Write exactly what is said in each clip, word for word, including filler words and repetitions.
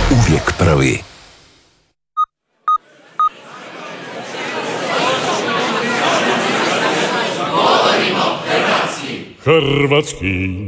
Uvijek prvi. Hrvatski.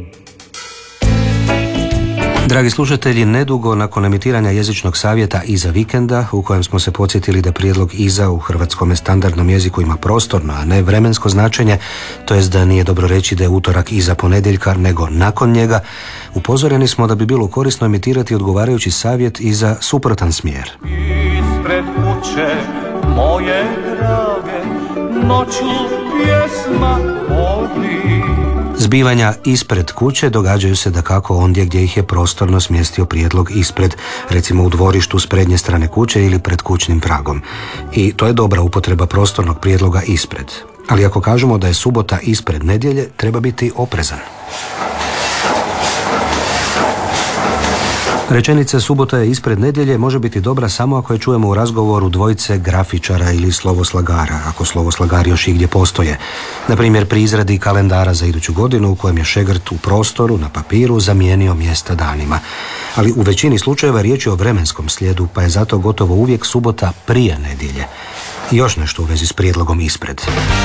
Dragi slušatelji, nedugo nakon emitiranja jezičnog savjeta Iza vikenda, u kojem smo se podsjetili da prijedlog iza u hrvatskom standardnom jeziku ima prostorno, a ne vremensko značenje, to jest da nije dobro reći da je utorak iza ponedjeljka, nego nakon njega, upozoreni smo da bi bilo korisno emitirati odgovarajući savjet i za suprotan smjer. Ispred kuće moje drage, noću pjesma vodi. Zbivanja ispred kuće događaju se dakako ondje gdje ih je prostorno smjestio prijedlog ispred, recimo u dvorištu s prednje strane kuće ili pred kućnim pragom. I to je dobra upotreba prostornog prijedloga ispred. Ali ako kažemo da je subota ispred nedjelje, treba biti oprezan. Rečenica subota je ispred nedjelje može biti dobra samo ako je čujemo u razgovoru dvojice grafičara ili slovoslagara, ako slovoslagari još igdje postoje. Na primjer pri izradi kalendara za iduću godinu u kojem je šegrt u prostoru, na papiru, zamijenio mjesta danima. Ali u većini slučajeva riječ je o vremenskom slijedu, pa je zato gotovo uvijek subota prije nedjelje. I još nešto u vezi s prijedlogom ispred.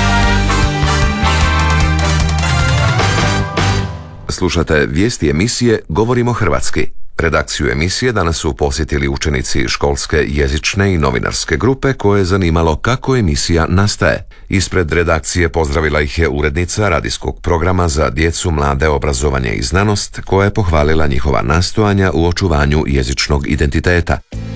Slušate vijesti emisije Govorimo hrvatski. Redakciju emisije danas su posjetili učenici školske jezične i novinarske grupe koje je zanimalo kako emisija nastaje. Ispred redakcije pozdravila ih je urednica radijskog programa za djecu, mlade, obrazovanje i znanost, koja je pohvalila njihova nastojanja u očuvanju jezičnog identiteta.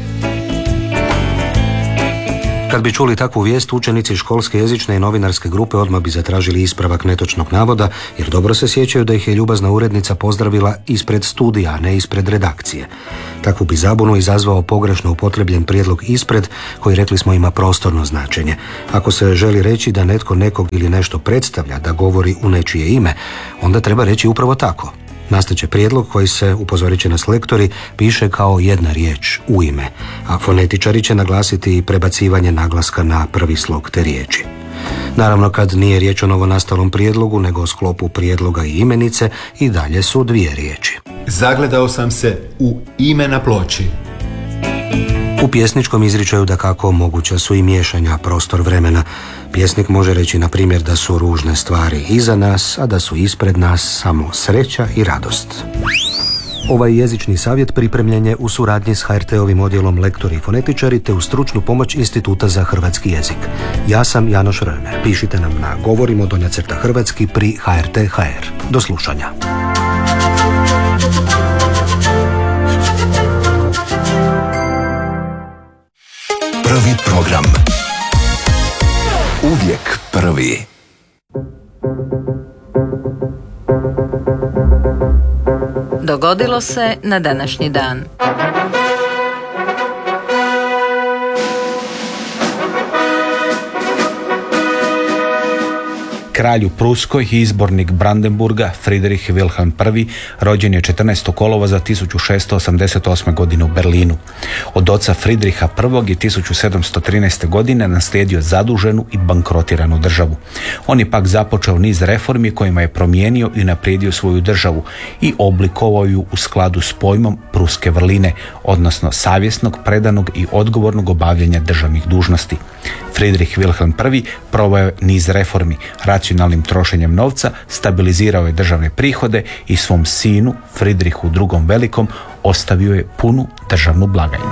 Kad bi čuli takvu vijest, učenici školske jezične i novinarske grupe odmah bi zatražili ispravak netočnog navoda, jer dobro se sjećaju da ih je ljubazna urednica pozdravila ispred studija, a ne ispred redakcije. Takvu bi zabunu izazvao pogrešno upotrebljen prijedlog ispred, koji rekli smo ima prostorno značenje. Ako se želi reći da netko nekog ili nešto predstavlja, da govori u nečije ime, onda treba reći upravo tako. Nastaće prijedlog koji se, upozorit će nas lektori, piše kao jedna riječ, u ime, a fonetičari će naglasiti prebacivanje naglaska na prvi slog te riječi. Naravno, kad nije riječ o novonastalom prijedlogu, nego o sklopu prijedloga i imenice, i dalje su dvije riječi. Zagledao sam se u ime na ploči. U pjesničkom izričaju dakako moguća su i miješanja prostor vremena. Pjesnik može reći na primjer da su ružne stvari iza nas, a da su ispred nas samo sreća i radost. Ovaj jezični savjet pripremljen je u suradnji s H R T-ovim odjelom lektori i fonetičari te u stručnu pomoć Instituta za hrvatski jezik. Ja sam Janoš Römer. Pišite nam na govorimo donja crta hrvatski pri H R T H R. Do slušanja. Prvi program. Uvijek prvi. Dogodilo se na današnji dan. Kralj u Pruskoj i izbornik Brandenburga Friedrich Wilhelm I rođen je četrnaestog kolovoza tisuću šesto osamdeset osme. godine u Berlinu. Od oca Friedricha I je tisuću sedamsto trinaeste. godine naslijedio zaduženu i bankrotiranu državu. On je pak započeo niz reformi kojima je promijenio i unaprijedio svoju državu i oblikovao ju u skladu s pojmom pruske vrline, odnosno savjesnog, predanog i odgovornog obavljanja državnih dužnosti. Friedrich Wilhelm I proveo je niz reformi. Racionalnim trošenjem novca stabilizirao je državne prihode i svom sinu Friedrichu drugom Velikom ostavio je punu državnu blagajnu.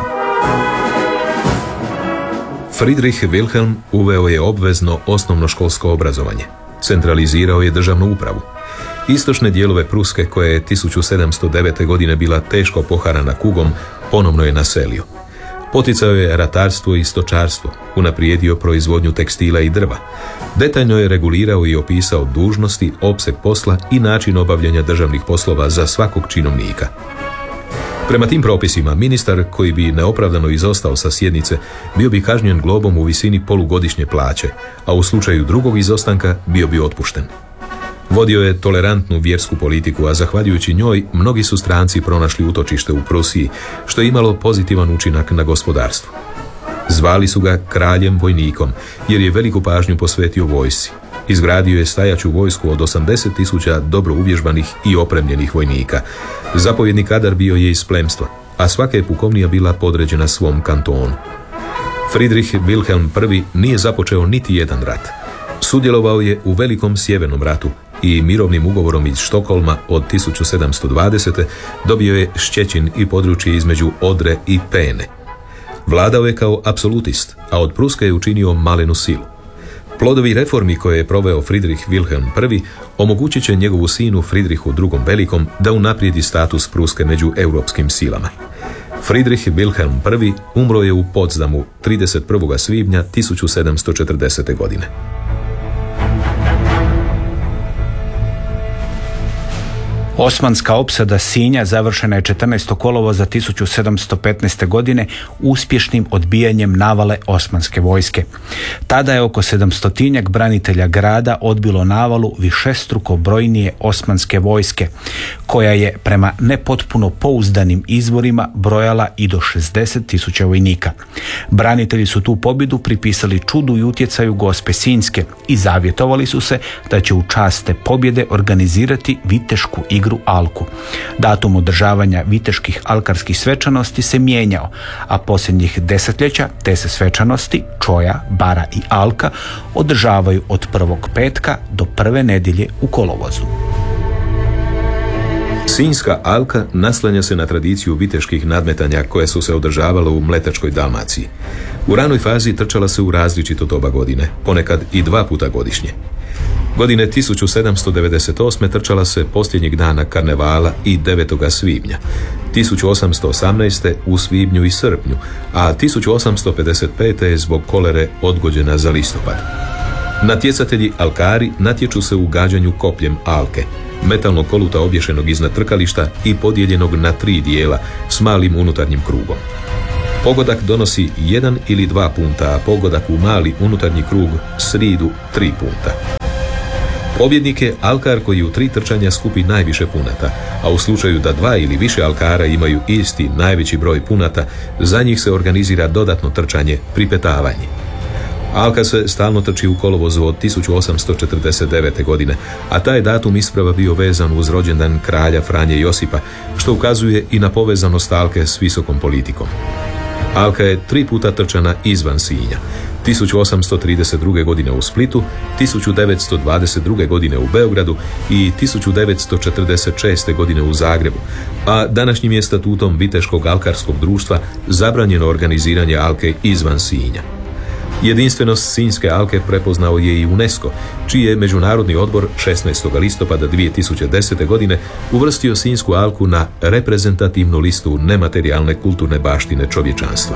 Friedrich Wilhelm uveo je obvezno osnovnoškolsko obrazovanje. Centralizirao je državnu upravu. Istočne dijelove Pruske, koja je tisuću sedamsto devete. godine bila teško poharana kugom, ponovno je naselio. Poticao je ratarstvo i stočarstvo, unaprijedio proizvodnju tekstila i drva. Detaljno je regulirao i opisao dužnosti, opseg posla i način obavljanja državnih poslova za svakog činovnika. Prema tim propisima, ministar koji bi neopravdano izostao sa sjednice bio bi kažnjen globom u visini polugodišnje plaće, a u slučaju drugog izostanka bio bi otpušten. Vodio je tolerantnu vjersku politiku, a zahvaljujući njoj mnogi su stranci pronašli utočište u Prusiji, što je imalo pozitivan učinak na gospodarstvo. Zvali su ga kraljem vojnikom, jer je veliku pažnju posvetio vojsci. Izgradio je stajaću vojsku od osamdeset tisuća dobro uvježbanih i opremljenih vojnika. Zapovjedni kadar bio je iz plemstva. a svaka je pukovnija bila podređena svom kantonu. Friedrich Wilhelm I nije započeo niti jedan rat. Sudjelovao je u Velikom sjevernom ratu i mirovnim ugovorom iz Štokholma od tisuću sedamsto dvadesete dobio je Ščećin i područje između Odre i Pene. Vladao je kao apsolutist, a od Pruske je učinio malenu silu. Plodovi reformi koje je proveo Friedrich Wilhelm I omogućit će njegovu sinu Friedrichu drugom Velikom da unaprijedi status Pruske među europskim silama. Friedrich Wilhelm I umro je u Potsdamu trideset prvog svibnja tisuću sedamsto četrdesete godine. Osmanska opsada Sinja završena je četrnaestog kolovoza tisuću sedamsto petnaeste. godine uspješnim odbijanjem navale osmanske vojske. Tada je oko sedamstotinjak branitelja grada odbilo navalu višestruko brojnije osmanske vojske, koja je prema nepotpuno pouzdanim izvorima brojala i do šezdeset tisuća vojnika. Branitelji su tu pobjedu pripisali čudu i utjecaju Gospe Sinjske i zavjetovali su se da će u čast te pobjede organizirati vitešku igru alku. Datum održavanja viteških alkarskih svečanosti se mijenjao, a posljednjih desetljeća te se svečanosti, čoja, bara i alka, održavaju od prvog petka do prve nedjelje u kolovozu. Sinjska alka naslanja se na tradiciju viteških nadmetanja koje su se održavale u Mletačkoj Dalmaciji. U ranoj fazi trčala se u različito doba godine, ponekad i dva puta godišnje. Godine tisuću sedamsto devedeset osme trčala se posljednjeg dana karnevala i devetog svibnja, tisuću osamsto osamnaeste u svibnju i srpnju, a tisuću osamsto pedeset pete je zbog kolere odgođena za listopad. Natjecatelji alkari natječu se u gađanju kopljem alke, metalnog koluta obješenog iznad trkališta i podijeljenog na tri dijela s malim unutarnjim krugom. Pogodak donosi jedan ili dva punta, a pogodak u mali unutarnji krug sridu tri punta. Pobjednik je alkar koji u tri trčanja skupi najviše punata, a u slučaju da dva ili više alkara imaju isti najveći broj punata, za njih se organizira dodatno trčanje, pripetavanje. Alka se stalno trči u kolovozu od tisuću osamsto četrdeset devete. godine, a taj datum isprava bio vezan uz rođendan kralja Franje Josipa, što ukazuje i na povezanost alke s visokom politikom. Alka je tri puta trčana izvan Sinja, tisuću osamsto trideset druge. godine u Splitu, tisuću devetsto dvadeset druge. godine u Beogradu i tisuću devetsto četrdeset šeste. godine u Zagrebu, a današnjim je statutom Viteškog alkarskog društva zabranjeno organiziranje alke izvan Sinja. Jedinstvenost Sinjske alke prepoznao je i UNESCO, čiji je Međunarodni odbor šesnaestog listopada dvije tisuće desete. godine uvrstio Sinjsku alku na reprezentativnu listu nematerijalne kulturne baštine čovječanstva.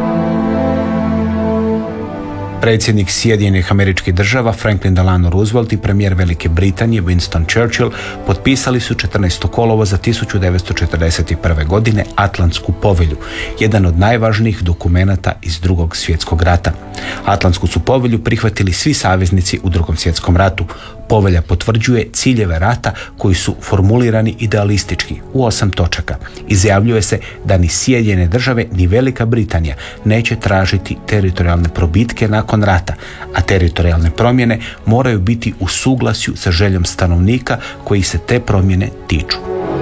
Predsjednik Sjedinjenih Američkih Država Franklin Delano Roosevelt i premijer Velike Britanije Winston Churchill potpisali su četrnaestog kolovoza tisuću devetsto četrdeset prve. godine Atlantsku povelju, jedan od najvažnijih dokumenata iz Drugog svjetskog rata. Atlantsku su povelju prihvatili svi saveznici u Drugom svjetskom ratu. Povelja potvrđuje ciljeve rata koji su formulirani idealistički u osam točaka. Izjavljuje se da ni Sjedinjene Države ni Velika Britanija neće tražiti teritorijalne probitke nakon rata, a teritorijalne promjene moraju biti u suglasju sa željom stanovnika koji se te promjene tiču.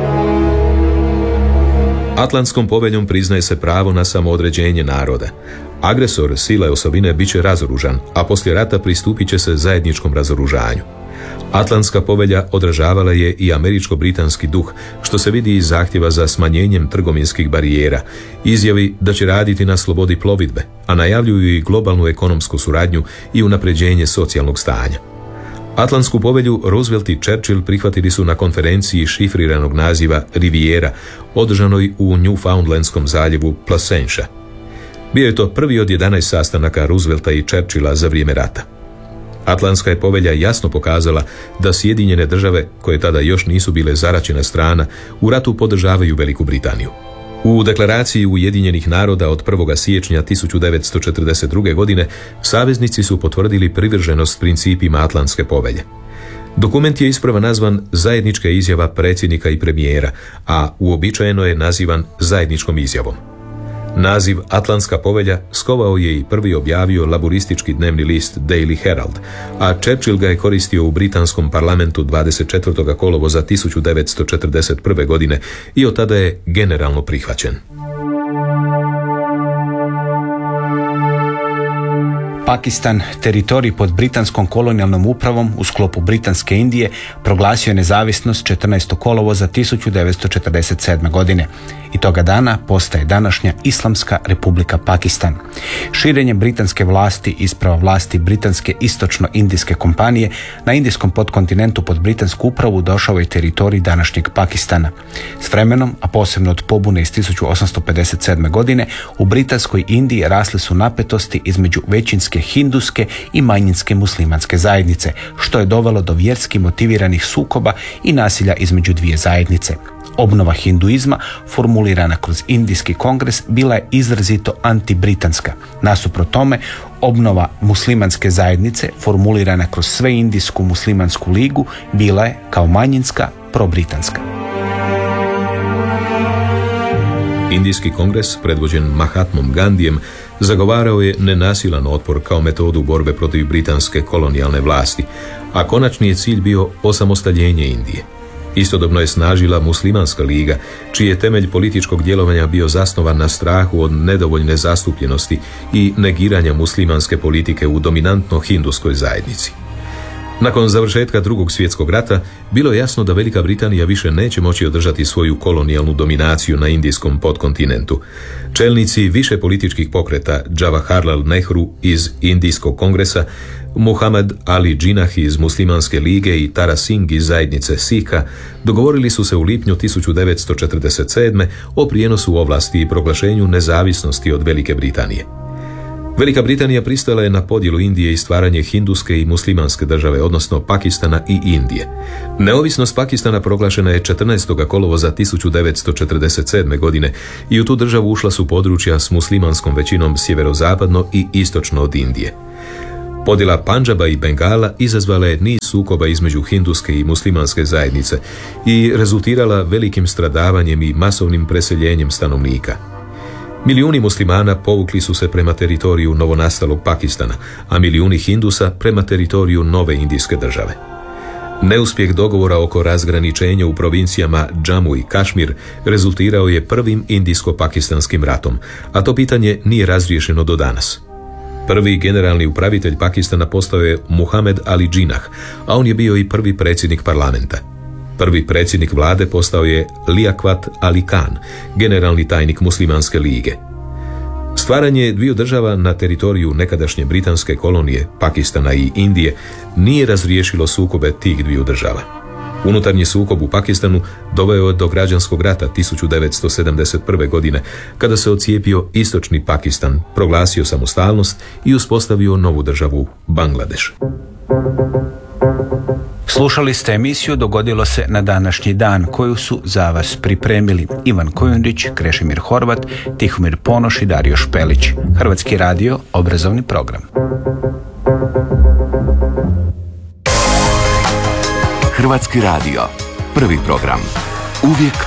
Atlantskom poveljom priznaje se pravo na samoodređenje naroda. Agresor sile osobine bit će razoružan, a poslije rata pristupit će se zajedničkom razoružanju. Atlantska povelja odražavala je i američko-britanski duh, što se vidi iz zahtjeva za smanjenjem trgovinskih barijera, izjavi da će raditi na slobodi plovidbe, a najavljuju i globalnu ekonomsku suradnju i unapređenje socijalnog stanja. Atlantsku povelju Roosevelt i Churchill prihvatili su na konferenciji šifriranog naziva Riviera, održanoj u Newfoundlandskom zaljevu Placentia. Bio je to prvi od jedanaest sastanaka Roosevelta i Churchilla za vrijeme rata. Atlantska je povelja jasno pokazala da Sjedinjene Države, koje tada još nisu bile zaraćena strana, u ratu podržavaju Veliku Britaniju. U deklaraciji Ujedinjenih naroda od prvog siječnja tisuću devetsto četrdeset druge. godine saveznici su potvrdili privrženost principima Atlantske povelje. Dokument je isprva nazvan Zajednička izjava predsjednika i premijera, a uobičajeno je nazivan zajedničkom izjavom. Naziv Atlantska povelja skovao je i prvi objavio laburistički dnevni list Daily Herald, a Churchill ga je koristio u britanskom parlamentu dvadeset četvrtog kolovoza tisuću devetsto četrdeset prve. godine i od tada je generalno prihvaćen. Pakistan, teritorij pod britanskom kolonijalnom upravom u sklopu Britanske Indije, proglasio je nezavisnost četrnaestog kolovoza tisuću devetsto četrdeset sedme. godine i toga dana postaje današnja Islamska Republika Pakistan. Širenjem britanske vlasti isprava vlasti Britanske istočno-indijske kompanije na indijskom podkontinentu pod britansku upravu došao je teritorij današnjeg Pakistana. S vremenom, a posebno od pobune iz tisuću osamsto pedeset sedme. godine, u Britanskoj Indiji rasle su napetosti između većinske hinduske i manjinske muslimanske zajednice, što je dovelo do vjerski motiviranih sukoba i nasilja između dvije zajednice. Obnova hinduizma, formulirana kroz Indijski kongres, bila je izrazito antibritanska. Nasuprot tome, obnova muslimanske zajednice, formulirana kroz Sveindijsku muslimansku ligu, bila je, kao manjinska, probritanska. Indijski kongres, predvođen Mahatmom Gandijem, zagovarao je nenasilan otpor kao metodu borbe protiv britanske kolonijalne vlasti, a konačni je cilj bio osamostaljenje Indije. Istodobno je snažila Muslimanska liga, čiji je temelj političkog djelovanja bio zasnovan na strahu od nedovoljne zastupljenosti i negiranja muslimanske politike u dominantno hinduskoj zajednici. Nakon završetka Drugog svjetskog rata, bilo je jasno da Velika Britanija više neće moći održati svoju kolonijalnu dominaciju na indijskom podkontinentu. Čelnici više političkih pokreta, Jawaharlal Nehru iz Indijskog kongresa, Muhammad Ali Jinnah iz Muslimanske lige i Tara Singh iz zajednice Sikha dogovorili su se u lipnju tisuću devetsto četrdeset sedme. o prijenosu ovlasti i proglašenju nezavisnosti od Velike Britanije. Velika Britanija pristala je na podjelu Indije i stvaranje hinduske i muslimanske države, odnosno Pakistana i Indije. Neovisnost Pakistana proglašena je četrnaestog kolovoza tisuću devetsto četrdeset sedme. godine i u tu državu ušla su područja s muslimanskom većinom sjeverozapadno i istočno od Indije. Podjela Pandžaba i Bengala izazvala je niz sukoba između hinduske i muslimanske zajednice i rezultirala velikim stradavanjem i masovnim preseljenjem stanovnika. Milijuni muslimana povukli su se prema teritoriju novonastalog Pakistana, a milijuni Hindusa prema teritoriju nove indijske države. Neuspjeh dogovora oko razgraničenja u provincijama Džamu i Kašmir rezultirao je prvim indijsko-pakistanskim ratom, a to pitanje nije razriješeno do danas. Prvi generalni upravitelj Pakistana postao je Muhammad Ali Jinnah, a on je bio i prvi predsjednik parlamenta. Prvi predsjednik vlade postao je Liaquat Ali Khan, generalni tajnik Muslimanske lige. Stvaranje dviju država na teritoriju nekadašnje britanske kolonije, Pakistana i Indije, nije razriješilo sukobe tih dviju država. Unutarnji sukob u Pakistanu doveo je do građanskog rata tisuću devetsto sedamdeset prve. godine, kada se odcijepio istočni Pakistan, proglasio samostalnost i uspostavio novu državu Bangladeš. Slušali ste emisiju Dogodilo se na današnji dan, koju su za vas pripremili Ivan Kojundić, Krešimir Horvat, Tihomir Ponoš i Dario Špelić. Hrvatski radio, obrazovni program. Hrvatski radio, prvi program. Uvijek